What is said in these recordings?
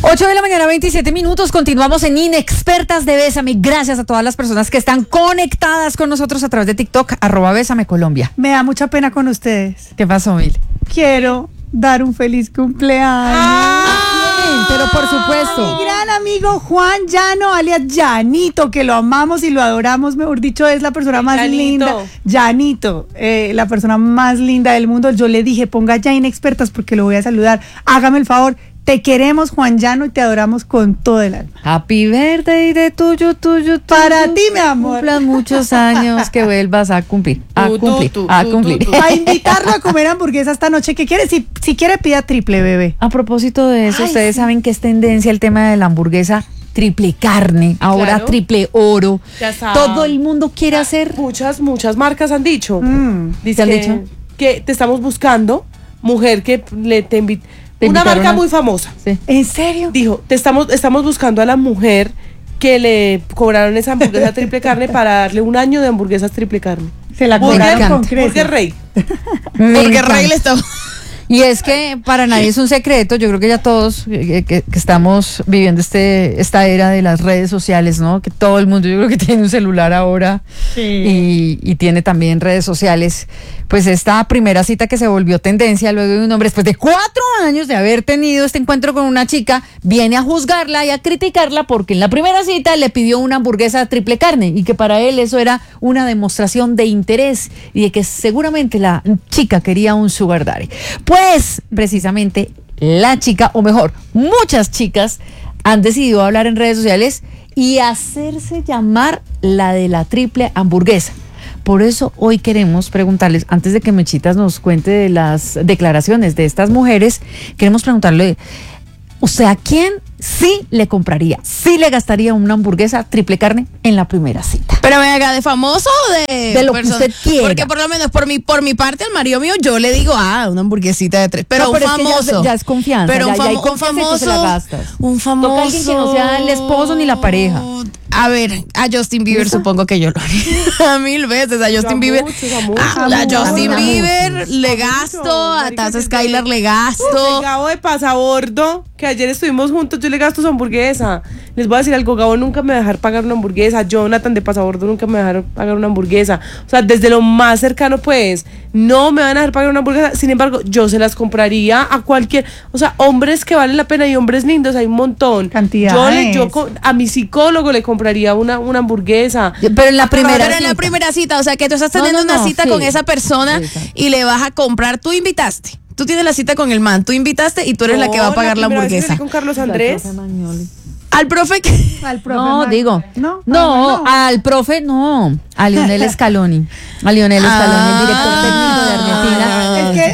8 de la mañana, 27 minutos. Continuamos en Inexpertas de Bésame. Gracias a todas las personas que están conectadas con nosotros a través de TikTok, @Bésame Colombia. Me da mucha pena con ustedes. ¿Qué pasó, Mil? Quiero dar un feliz cumpleaños. Pero por supuesto. Mi gran amigo Juan Llano, alias Llanito, que lo amamos y lo adoramos, mejor dicho, es la persona más linda. Llanito, la persona más linda del mundo. Yo le dije, ponga ya Inexpertas porque lo voy a saludar. Hágame el favor. Te queremos, Juan Llano, y te adoramos con todo el alma. Happy birthday de tuyo. Para ti, mi amor. Cumplan muchos años, que vuelvas a cumplir. A cumplir. Para invitarlo a comer hamburguesa esta noche. ¿Qué quiere? Si quiere, pida triple, bebé. A propósito de eso, ustedes saben que es tendencia el tema de la hamburguesa triple carne, ahora claro. Triple oro. Ya está. Todo el mundo quiere hacer. Muchas marcas han dicho. ¿Te han dicho? Que te estamos buscando, mujer que te invita. Una marca muy famosa. Sí. ¿En serio? Dijo, estamos buscando a la mujer que le cobraron esa hamburguesa triple carne para darle un año de hamburguesas triple carne. Se la cobraron con creces. Burger Rey. Burger Rey le está... Y es que para nadie es un secreto, yo creo que ya todos que estamos viviendo esta era de las redes sociales, ¿no? Que todo el mundo yo creo que tiene un celular ahora y tiene también redes sociales. Pues esta primera cita que se volvió tendencia luego de un hombre, después de 4 años de haber tenido este encuentro con una chica, viene a juzgarla y a criticarla porque en la primera cita le pidió una hamburguesa triple carne y que para él eso era una demostración de interés y de que seguramente la chica quería un sugar daddy. Pues precisamente la chica, o mejor, muchas chicas han decidido hablar en redes sociales y hacerse llamar la de la triple hamburguesa. Por eso hoy queremos preguntarles, antes de que Mechitas nos cuente de las declaraciones de estas mujeres, queremos preguntarle, ¿usted a quién sí le compraría, sí le gastaría una hamburguesa triple carne en la primera cita? Pero me haga de famoso o de lo persona, que usted quiera. Porque por lo menos por mi parte, al marido mío, yo le digo, una hamburguesita de 3. Pero no, un famoso. Es ya es confianza. Pero ya hay un famoso. Se la gastas. Un famoso. Toca alguien que no sea el esposo ni la pareja. A ver, a Justin Bieber supongo que yo lo haría 1000 veces. A Justin Bieber. A Justin Bieber le gasto. A Taz Skylar le gasto. El Gabo de Pasabordo, que ayer estuvimos juntos, yo le gasto su hamburguesa. Les voy a decir algo, Gabo nunca me va a dejar pagar una hamburguesa. Jonathan de Pasabordo nunca me va a dejar pagar una hamburguesa. O sea, desde lo más cercano, pues, no me van a dejar pagar una hamburguesa. Sin embargo, yo se las compraría a cualquier... O sea, hombres que valen la pena y hombres lindos, hay un montón. Cantidades. Yo a mi psicólogo le compraría una hamburguesa. Pero en la primera cita, o sea, que tú estás teniendo una cita con esa persona y le vas a comprar, tú invitaste. Tú tienes la cita con el man, tú invitaste y tú eres la que va a pagar la hamburguesa. Con Carlos Andrés. Al profe que... No, digo. No, al profe no. A Lionel Scaloni. A Lionel Scaloni, el director técnico de Argentina. Es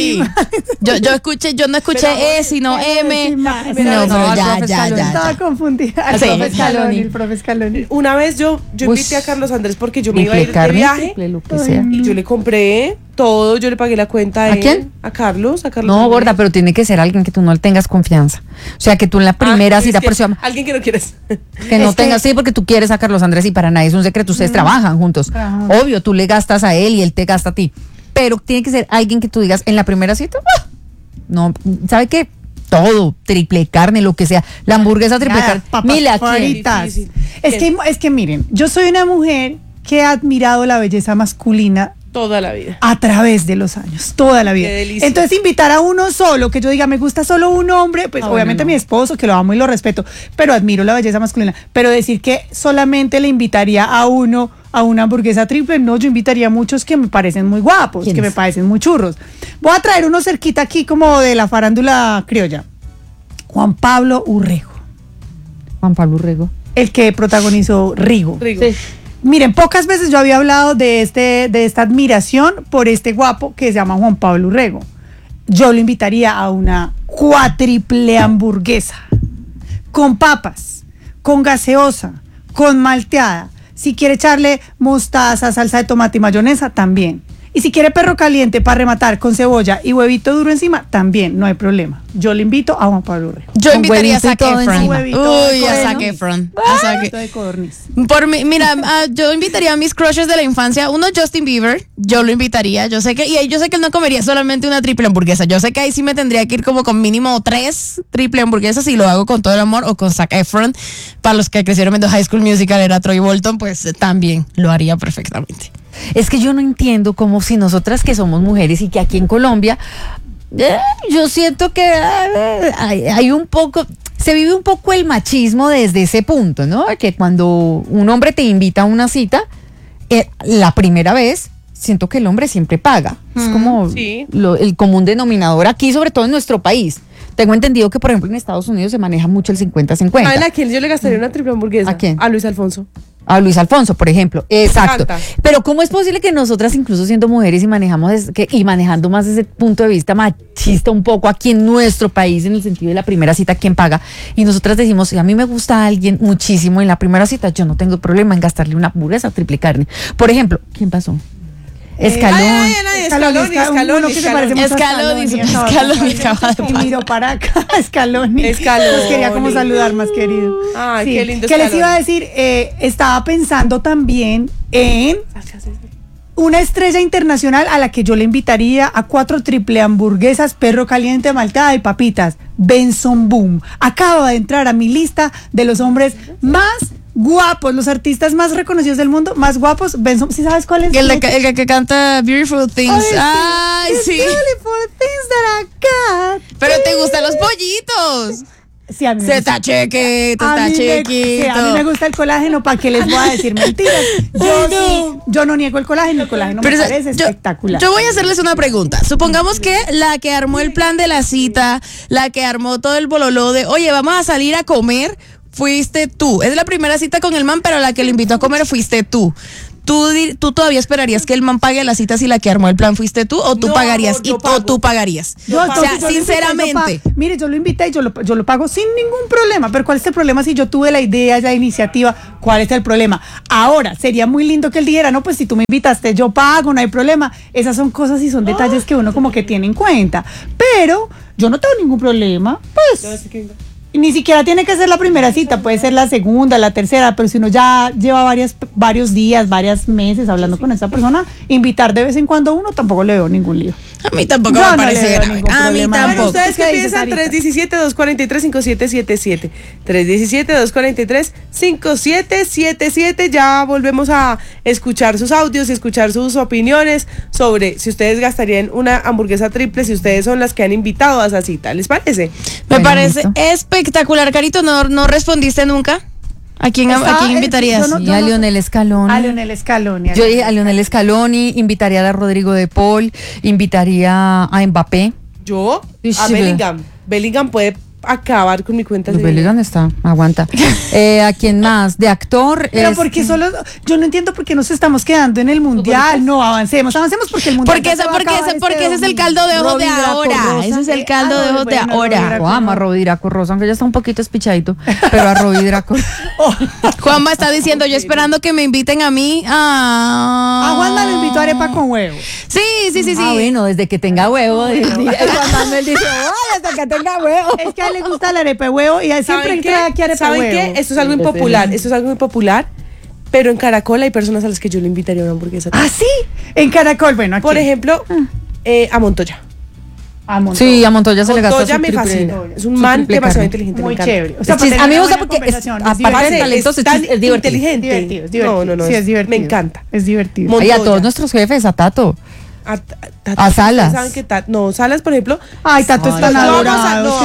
que yo no escuché sino M. No, ya. Estaba confundida. El profe Scaloni. Una vez yo invité a Carlos Andrés porque yo me iba a ir de viaje y yo le compré todo, yo le pagué la cuenta a él. ¿A quién? A Carlos No, Andrés. gorda, pero tiene que ser alguien que tú no le tengas confianza. O sea, que tú en la primera cita, por eso, alguien que no quieres. que no tengas, sí, porque tú quieres a Carlos Andrés y para nadie es un secreto, ustedes trabajan juntos. Obvio, tú le gastas a él y él te gasta a ti. Pero tiene que ser alguien que tú digas en la primera cita, no, ¿sabe qué? Todo, triple carne, lo que sea. La hamburguesa triple carne. Mira, es que miren, yo soy una mujer que ha admirado la belleza masculina toda la vida. A través de los años, toda la vida. Qué delicia. Entonces invitar a uno solo, que yo diga, me gusta solo un hombre, pues obviamente mi esposo, que lo amo y lo respeto, pero admiro la belleza masculina. Pero decir que solamente le invitaría a uno a una hamburguesa triple, no, yo invitaría a muchos que me parecen muy guapos, que me parecen muy churros. Voy a traer uno cerquita aquí como de la farándula criolla. Juan Pablo Urrego. Juan Pablo Urrego. El que protagonizó Rigo. Sí. Miren, pocas veces yo había hablado de esta admiración por este guapo que se llama Juan Pablo Urrego. Yo lo invitaría a una cuatriple hamburguesa con papas, con gaseosa, con malteada. Si quiere echarle mostaza, salsa de tomate y mayonesa, también. Y si quiere perro caliente para rematar con cebolla y huevito duro encima, también no hay problema. Yo le invito a Juan Pablo Rey. Yo invitaría a Zac Efron. Uy, a Zac Efron. De codorniz. Por mí, mira, yo invitaría a mis crushes de la infancia. Uno, Justin Bieber. Yo lo invitaría. Yo sé que él no comería solamente una triple hamburguesa. Yo sé que ahí sí me tendría que ir como con mínimo 3 triple hamburguesas y lo hago con todo el amor. O con Zac Efron. Para los que crecieron viendo High School Musical era Troy Bolton, pues también lo haría perfectamente. Es que yo no entiendo cómo si nosotras que somos mujeres y que aquí en Colombia, yo siento que hay un poco, se vive un poco el machismo desde ese punto, ¿no? Que cuando un hombre te invita a una cita, la primera vez, siento que el hombre siempre paga. Es como el común denominador aquí, sobre todo en nuestro país. Tengo entendido que, por ejemplo, en Estados Unidos se maneja mucho el 50-50. ¿A quién yo le gastaría una triple hamburguesa? ¿A quién? A Luis Alfonso. A Luis Alfonso, por ejemplo. Exacto. Pero ¿cómo es posible que nosotras, incluso siendo mujeres y manejando más desde el punto de vista machista un poco aquí en nuestro país, en el sentido de la primera cita, ¿quién paga? Y nosotras decimos, si a mí me gusta a alguien muchísimo en la primera cita, yo no tengo problema en gastarle una hamburguesa triple carne. Por ejemplo, ¿quién pasó? Escalón. Escalón. Y miro para acá, Escalón. Los quería como saludar, más querido. Ay, qué lindo. ¿Qué les iba a decir? Estaba pensando también en una estrella internacional a la que yo le invitaría a 4 triple hamburguesas, perro caliente, malteada y papitas. Benson Boom. Acaba de entrar a mi lista de los hombres más guapos, los artistas más reconocidos del mundo, más guapos. Benson, ¿sí sabes cuál es? El que canta Beautiful Things. Ay, sí. Beautiful Things that I got. Pero te gustan los pollitos. Sí, a mí se está chiquito, está chiquito. A mí me gusta el colágeno, ¿para qué les voy a decir mentiras? Yo no niego el colágeno me parece espectacular. Yo voy a hacerles una pregunta. Supongamos que la que armó el plan de la cita, la que armó todo el bololó de, oye, vamos a salir a comer, fuiste tú. Es la primera cita con el man, pero la que lo invitó a comer fuiste tú. ¿Tú todavía esperarías que el man pague la cita si la que armó el plan fuiste tú? ¿O tú pagarías? ¿O tú pagarías? Sinceramente. Mire, yo lo invité y yo lo pago sin ningún problema. Pero ¿cuál es el problema si yo tuve la idea, la iniciativa? ¿Cuál es el problema? Ahora, sería muy lindo que él dijera, no, pues si tú me invitaste, yo pago, no hay problema. Esas son cosas y son detalles que uno como que tiene en cuenta. Pero yo no tengo ningún problema. Pues... Ni siquiera tiene que ser la primera cita, puede ser la segunda, la tercera, pero si uno ya lleva varios días, varios meses hablando con esa persona, invitar de vez en cuando a uno tampoco le veo ningún lío. A mí tampoco me parece grave. A mí tampoco. Bueno, ¿ustedes qué piensan? 317-243-5777. 317-243-5777. Ya volvemos a escuchar sus audios y escuchar sus opiniones sobre si ustedes gastarían una hamburguesa triple, si ustedes son las que han invitado a esa cita. ¿Les parece? Me parece espectacular. Carito, ¿no respondiste nunca? ¿A quién invitarías? A Lionel Scaloni. A Lionel Scaloni. Yo dije a Lionel Scaloni, invitaría a Rodrigo de Paul, invitaría a Mbappé. Yo a Bellingham. Bellingham puede acabar con mi cuenta. Bellingham está, aguanta. ¿A quién más? De actor. Pero porque solo, yo no entiendo por qué nos estamos quedando en el mundial. No, avancemos porque el mundial. Porque ese es el caldo de ojos de ahora. Ese es el caldo de ojos de ahora. Juanma Rodiraco Rosa, aunque ya está un poquito espichadito, pero a Rodiraco. Juanma está diciendo, yo esperando que me inviten a mí a Juanma lo invito a arepa con huevo. Sí. Ah, bueno, desde que tenga huevo. Juan Manuel dice, desde que tenga huevo. Es que a él le gusta la arepa de huevo y siempre trae aquí arepa de huevo. ¿Saben qué? Esto es algo impopular, pero en Caracol hay personas a las que yo le invitaría una hamburguesa. ¿Ah, sí? En Caracol, bueno, aquí. Por ejemplo, a Montoya. Sí, a Montoya se le gasta Montoya me fascina. Es un man demasiado inteligente. Muy chévere. O sea, a mí me gusta porque aparte de talentos es divertido. Inteligente. No. Sí, es divertido. Me encanta. Es divertido. Y a todos nuestros jefes, a Tato. A Salas. ¿Saben qué no, Salas, por ejemplo? Ay, Tato es tan adorado.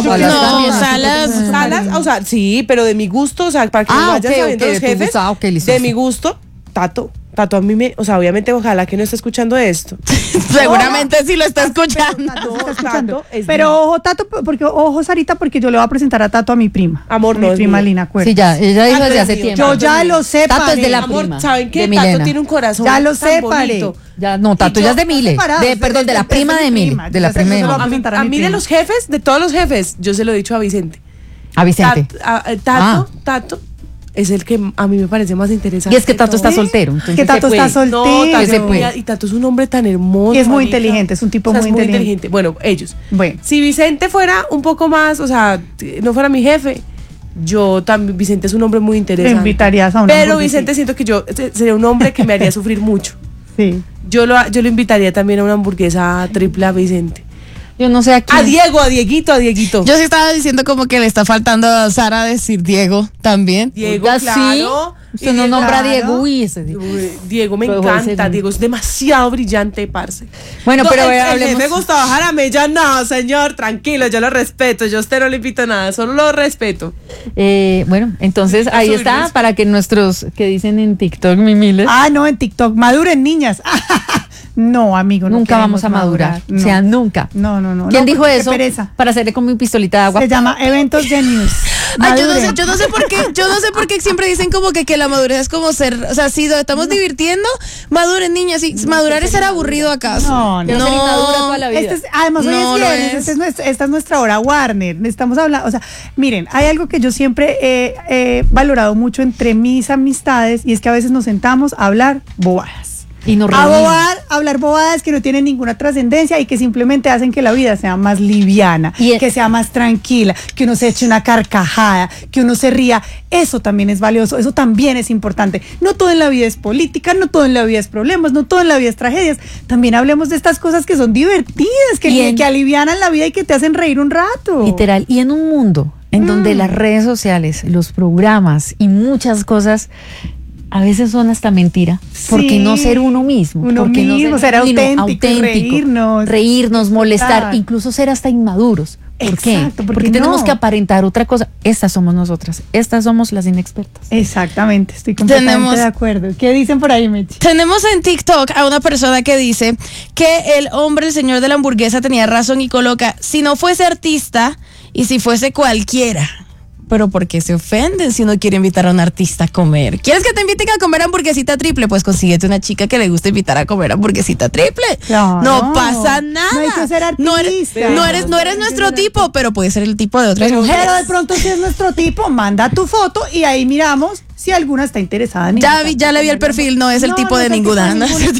Salas, o sea, sí, pero de mi gusto, o sea, para que me vayan sabiendo los jefes, de mi gusto, Tato a mí o sea, obviamente, ojalá que no esté escuchando esto. Seguramente sí lo está escuchando. Pero ojo, Sarita, porque yo le voy a presentar a Tato a mi prima. Amor, mi prima Lina Cuerda. Sí, ya, ella dijo desde hace tiempo. Yo ya lo sé. Tato es de la amor, prima. ¿saben qué? De Tato tiene un corazón. Ya lo sé, ya, no, Tato ya es de Mile. Perdón, de la prima de Mile. De la prima de Mile. A mí de los jefes, de todos los jefes, yo se lo he dicho a Vicente. A Vicente. Tato, es el que a mí me parece más interesante. Y es que Tato está soltero. Entonces que Tato está soltero. No, Tato se puede. y Tato es un hombre tan hermoso. Y es muy marica. inteligente, es un tipo O sea, muy es inteligente. Bueno, ellos. Bueno. Si Vicente fuera un poco más, o sea, no fuera mi jefe, yo también, Vicente es un hombre muy Te interesante. invitarías a una Pero hamburguesita. Vicente siento que yo sería un hombre que me haría sufrir mucho. Sí. Yo lo invitaría también a una hamburguesa triple a Vicente. Yo no sé a quién. A Dieguito. Yo sí estaba diciendo como que le está faltando a Sara decir Diego también. Diego, Oiga, claro. Usted no nombra a claro. Diego. Uy, ese Diego. Diego me Pero fue el encanta. segundo. Diego es demasiado brillante, parce. Bueno, pero el hablemos. jefe Gustavo Jaramillo, no, señor, tranquilo, yo lo respeto. Yo a usted no le invito a nada, solo lo respeto. Bueno, entonces ahí Subir está risco. para que nuestros que dicen en TikTok, Mimiles, Ah, no, en TikTok. Maduren, niñas. No, amigo, no nunca vamos a queremos madurar. No. O sea, nunca. No. ¿Quién No, dijo porque qué eso? pereza. Para hacerle como mi pistolita de agua. Se llama Eventos Genius. Ay, yo Maduren. no sé por qué siempre dicen como que la madurez es como ser, o sea, si nos estamos divirtiendo, maduren niñas, sí, madurar es ser aburrido acaso. No. Quiero ser inmadura toda la vida. Además, hoy No, es no viernes, es. esta es nuestra hora Warner. Estamos hablando, o sea, miren, hay algo que yo siempre he valorado mucho entre mis amistades y es que a veces nos sentamos a hablar bobadas. Y nos A reunimos. hablar bobadas que no tienen ninguna trascendencia y que simplemente hacen que la vida sea más liviana, que sea más tranquila, que uno se eche una carcajada, que uno se ría. Eso también es valioso, eso también es importante. No todo en la vida es política, no todo en la vida es problemas, no todo en la vida es tragedias. También hablemos de estas cosas que son divertidas, que alivianan la vida y que te hacen reír un rato. Literal. Y en un mundo en donde las redes sociales, los programas y muchas cosas a veces son hasta mentira. ¿Por qué no ser uno mismo? Uno ¿Por qué no mismo, ser genuino, auténtico, reírnos, molestar, disfrutar. incluso ser hasta inmaduros. ¿Por qué? Exacto, ¿por Porque qué tenemos no? que aparentar otra cosa. Estas somos nosotras. Estas somos las inexpertas. Exactamente, estoy completamente de acuerdo. ¿Qué dicen por ahí, Mechi? Tenemos en TikTok a una persona que dice que el hombre, el señor de la hamburguesa, tenía razón y coloca, si no fuese artista y si fuese cualquiera. Pero ¿por qué se ofenden si uno quiere invitar a un artista a comer? ¿Quieres que te inviten a comer hamburguesita triple? Pues consíguete una chica que le guste invitar a comer hamburguesita triple. Claro. No pasa nada. No hay que ser artista. No eres nuestro tipo, pero puede ser el tipo de otras mujeres. Pero de pronto si es nuestro tipo, manda tu foto y ahí miramos si alguna está interesada en Ya le vi el perfil, no es el tipo de no es el ninguna. tipo de No es el